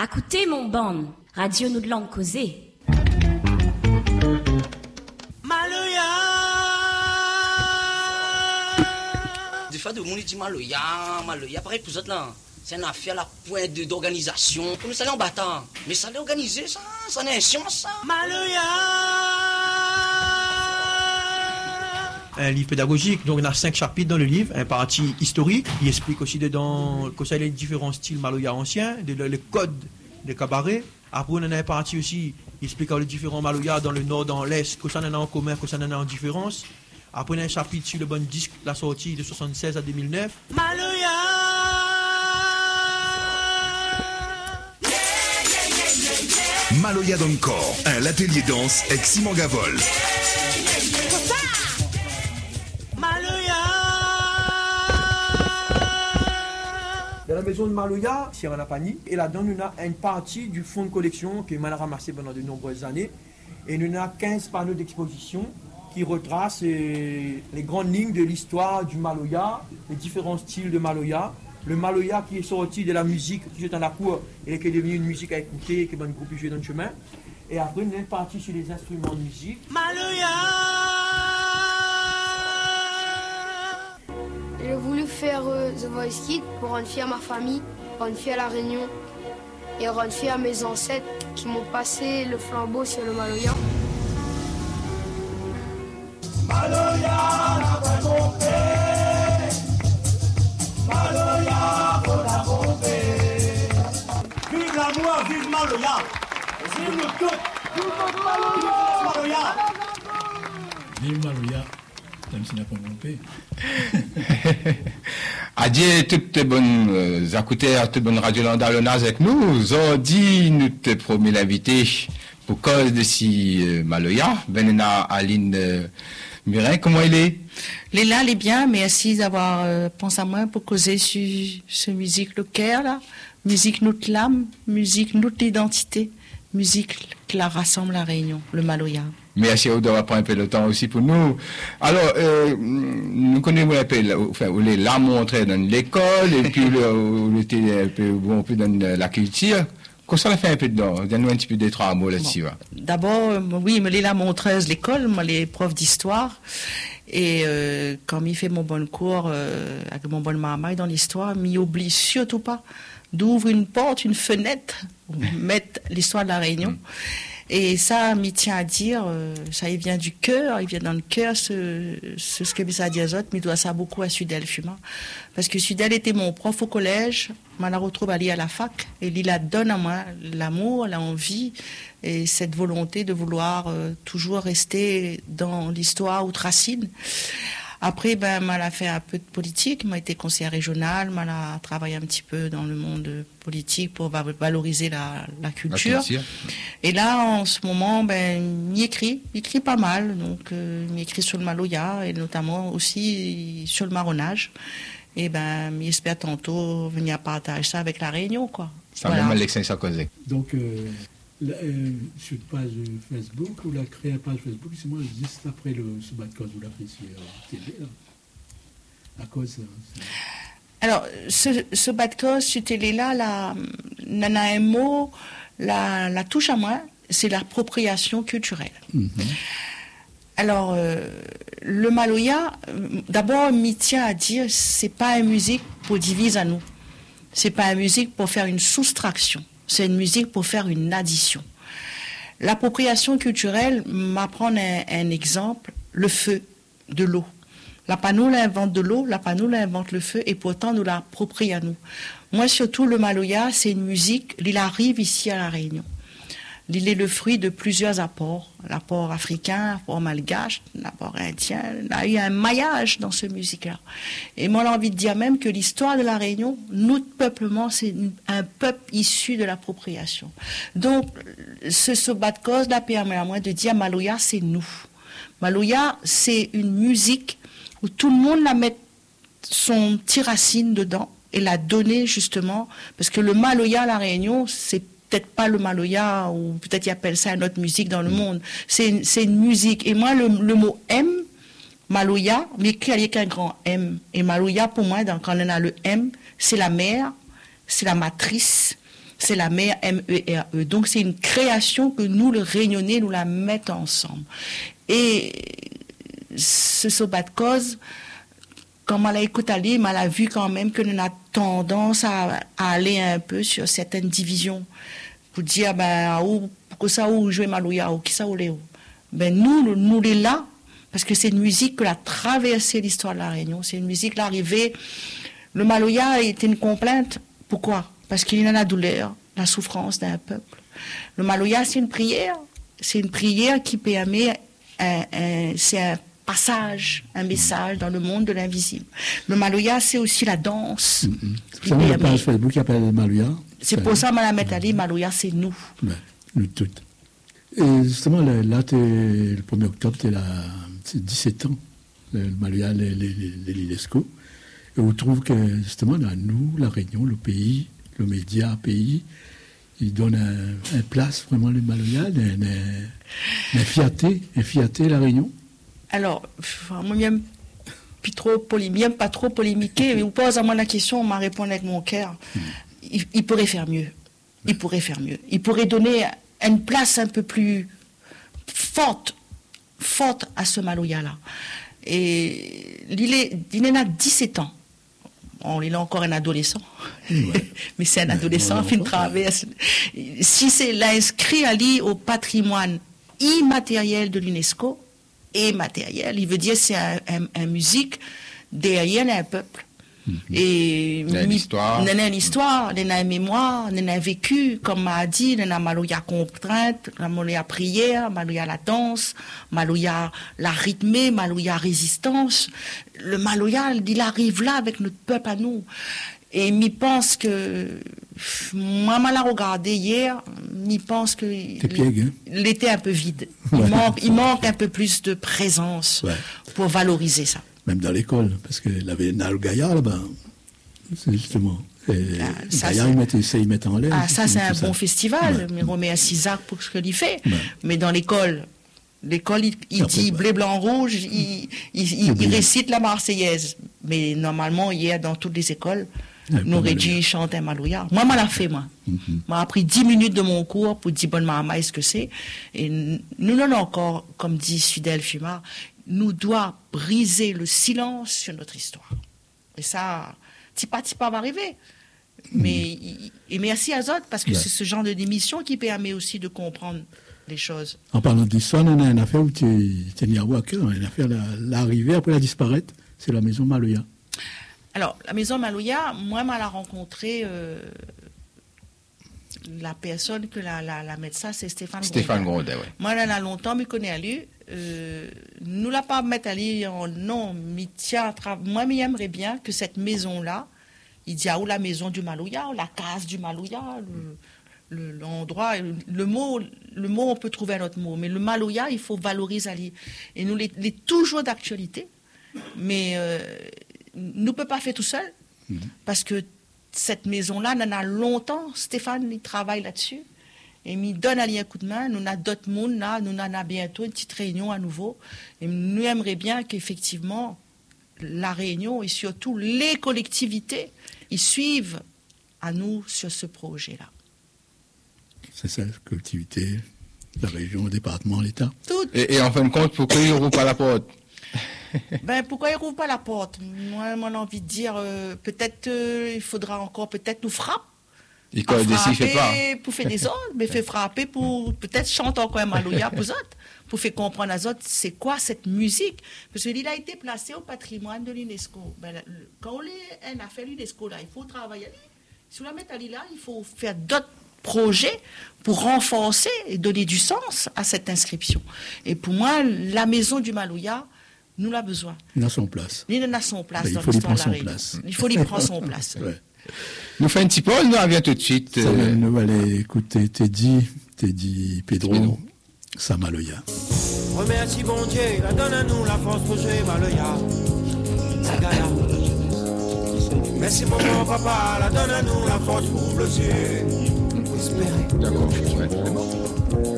Écoutez mon ban, radio nous de langue causée. Maloya. Des fois, de monde dit Maloya, pareil pour autres là. C'est une affaire la pointe d'organisation. Pour nous, ça allait en battant. Mais ça allait organiser, ça n'est science, ça. Maloya. Un livre pédagogique, donc on a 5 chapitres dans le livre, un partie historique, il explique aussi dedans que ça a les différents styles maloya anciens, le code des cabarets. Après on en a un partie aussi, il explique les différents maloya dans le nord, dans l'est, que ça en a en commun, que ça en a en différence. Après on a un chapitre sur le bon disque, la sortie de 76 à 2009. Maloya. Maloya dans le corps, un atelier danse avec Simon Gavol. Dans la maison de Maloya, Sierra La Pani, et là-dedans, nous avons une partie du fonds de collection que nous avons ramassé pendant de nombreuses années. Et nous avons 15 panneaux d'exposition qui retracent les grandes lignes de l'histoire du Maloya, les différents styles de Maloya. Le Maloya qui est sorti de la musique, qui est dans la cour, et qui est devenu une musique à écouter, qui est un groupe qui joue dans le chemin. Et après, nous avons une partie sur les instruments de musique. Maloya. J'ai voulu faire The Voice Kids pour rendre fier ma famille, rendre fier la Réunion et rendre fier mes ancêtres qui m'ont passé le flambeau sur le Maloya. Maloya, n'a pas compté. Maloya, faut la compter. Vive l'amour, vive Maloya. Vive le cœur. Vive Maloya. Vive Maloya. Même s'il n'a pas compté. Adieu toutes les bonnes écouteurs, toutes les bonnes radios landalonnaises avec nous. Aujourd'hui, nous te promis l'invité pour cause de si Maloya. Benena Aline Mirin, comment il est? Léla, elle est bien, merci d'avoir pensé à moi pour causer sur ce musique locale, là. Musique notre l'âme, musique notre identité, musique qui la rassemble la Réunion, le Maloya. Merci d'avoir pris un peu de temps aussi pour nous. Alors, nous connaissons un peu, enfin, on l'a montré dans l'école, et puis on était un peu bon dans la culture. Comment ça fait un peu dedans? Donne-nous un petit peu des trois mots là-dessus. Bon. D'abord, oui, me la montreuse l'école, moi les profs d'histoire. Et quand il fait mon bon cours avec mon bon marmaille dans l'histoire, m'y oublie surtout pas d'ouvrir une porte, une fenêtre, mettre l'histoire de la Réunion. Et ça, m'y tient à dire, ça il vient du cœur, il vient dans le cœur, ce que ça dit aux autres, mais il doit ça beaucoup à Sudel Fuma. Parce que Sudel était mon prof au collège, je la retrouve aller à la fac, et il la donne à moi l'amour, l'envie, et cette volonté de vouloir toujours rester dans l'histoire outre-racine. Après, elle a fait un peu de politique, m'a été conseillère régionale, elle a travaillé un petit peu dans le monde politique pour valoriser la culture. Et là, en ce moment, il écrit pas mal. Donc, il écrit sur le Maloya et notamment aussi sur le marronnage. Et il espère tantôt venir partager ça avec la Réunion, quoi. Ça voilà. Même l'excellence causée. Donc, sur une page Facebook, ou la créé une page Facebook, c'est moi juste après ce bas de cause, vous l'avez fait sur télé, là. À cause. Alors, ce bas de cause sur télé là, nana un mot, la touche à moi, c'est l'appropriation culturelle. Mm-hmm. Alors, le Maloya, d'abord, m'y tient à dire, c'est pas une musique pour diviser à nous. C'est pas une musique pour faire une soustraction. C'est une musique pour faire une addition. L'appropriation culturelle, m'apprend un exemple, le feu, de l'eau. La Panoula invente de l'eau, la Panoula invente le feu, et pourtant nous l'approprie à nous. Moi, surtout, le Maloya, c'est une musique, il arrive ici à La Réunion. Il est le fruit de plusieurs apports. L'apport africain, l'apport malgache, l'apport indien. Il y a eu un maillage dans cette musique-là. Et moi, j'ai envie de dire même que l'histoire de la Réunion, notre peuplement, c'est un peuple issu de l'appropriation. Donc, ce bas de cause là permet à moi de dire Maloya, c'est nous. Maloya, c'est une musique où tout le monde la met son petit racine dedans et la donner justement, parce que le Maloya à la Réunion, c'est peut-être pas le Maloya, ou peut-être ils appellent ça une autre musique dans le monde. C'est une musique. Et moi, le mot M, Maloya, mais écrit avec un grand M. Et Maloya, pour moi, quand on a le M, c'est la mère, c'est la matrice, C'est la mer, M-E-R-E. Donc c'est une création que nous, le Réunionnais, nous la mettons ensemble. Et ce sobat de cause, quand on l'a écouté aller, on a vu quand même que nous avons tendance à aller un peu sur certaines divisions. Pour dire, pourquoi ça ou jouer Maloya ou qui ça ou Léo. Nous les là, parce que c'est une musique que a traversé l'histoire de la Réunion. C'est une musique, l'arrivée. Le Maloya était une complainte. Pourquoi? Parce qu'il y a la douleur, la souffrance d'un peuple. Le Maloya, c'est une prière. C'est une prière qui permet, c'est un passage, un message dans le monde de l'invisible. Le Maloya, c'est aussi la danse. C'est ça, une page Facebook qui appelle Maloya. C'est pour ça que Mme Metali, Maloya, c'est nous. Ouais, nous toutes. Et justement, là, le 1er octobre, c'est 17 ans, le Maloya, l'UNESCO. Et on trouve que, justement, là, nous, la Réunion, le pays, le média pays, il donne un place, vraiment, le Maloya, une fierté la Réunion. Alors, moi, j'aime pas trop polémiquer, mais vous posez à moi la question, on m'a répondu avec mon cœur. Il pourrait faire mieux. Il pourrait faire mieux. Il pourrait donner une place un peu plus forte à ce Maloya-là. Et il en a 17 ans. Il est encore un adolescent. Ouais. Mais c'est un adolescent, fin de traverse. Si c'est l'inscrit au patrimoine immatériel de l'UNESCO, et matériel, il veut dire c'est un musique derrière un peuple. Et il y a une histoire. Il y a une histoire, il y a une mémoire, il y a un vécu, comme m'a dit, il y a Maloya contrainte, Maloya prière, Maloya la danse, Maloya la rythmée, Maloya résistance. Le Maloya, il arrive là avec notre peuple à nous. Et m'y pense que, moi, je l'ai regardé hier, m'y pense que il était un peu vide. Il manque un peu plus de présence pour valoriser ça. Même dans l'école, parce qu'il avait Nal Gaillard là-bas, c'est justement. Gaillard, il met en l'air. Ah, ça, c'est un bon festival, mais on met à Cisac pour ce qu'il fait. Mais dans l'école, il dit bleu, blanc, rouge, il récite la Marseillaise. Mais normalement, hier, dans toutes les écoles, nous rédigons chanter un Maloya. Moi, je l'ai fait, moi. M'a appris 10 minutes de mon cours pour dire bonne maman, est-ce que c'est. Et nous n'en encore, comme dit Sudel Fumard, nous doit briser le silence sur notre histoire. Et ça, petit pas va arriver. Mais et merci à Zot, parce que c'est ce genre d'émission qui permet aussi de comprendre les choses. En parlant d'histoire, on a une affaire où tu es à cœur, une affaire l'arrivée après la disparaître, c'est la maison Maloya. Alors, la maison Maloya, moi, je l'ai rencontré, la personne que la médecin, c'est Stéphane Grondet, oui. Moi, là, longtemps, je connais à lui. Nous l'a pas mettre à lui non, mais tiens, moi, j'aimerais bien que cette maison-là, il dit où la maison du Maloya, la case du Maloya, l'endroit, le mot, on peut trouver un autre mot, mais le Maloya, il faut valoriser à lui. Et nous, il est toujours d'actualité, mais nous ne pouvons pas faire tout seul, parce que cette maison-là, on en a longtemps, Stéphane, il travaille là-dessus. Et il donne à lui un coup de main. Nous avons d'autres mondes là. Nous en avons bientôt une petite réunion à nouveau. Et nous aimerions bien qu'effectivement, la Réunion et surtout les collectivités, ils suivent à nous sur ce projet-là. C'est ça, la collectivité, la région, le département, l'État. Tout. Et en fin de compte, pourquoi ils ne rouvrent pas la porte? Pourquoi ils ne rouvrent pas la porte? Moi, j'ai envie de dire, peut-être il faudra encore, peut-être nous frapper. Il colle des fait pas. Pour faire des autres, mais fait frapper pour peut-être chanter encore un Maloya pour autres, pour faire comprendre à autres c'est quoi cette musique. Parce qu'il a été placé au patrimoine de l'UNESCO. Quand on a fait l'UNESCO là, il faut travailler. Si on la met à là, il faut faire d'autres projets pour renforcer et donner du sens à cette inscription. Et pour moi, la maison du Maloya, nous l'a besoin. Il a son place. Il a son place dans l'histoire de la Réunion. Il faut lui prendre son place. Ouais. Nous faisons un petit pause, nous reviens tout de suite. Nous allons écouter Teddy Pedro, sa Maloya. Remercie bon Dieu, la donne à nous la force pour jouer Maloya. Merci maman, papa, la donne à nous la force pour blesser. D'accord, ouais, vraiment.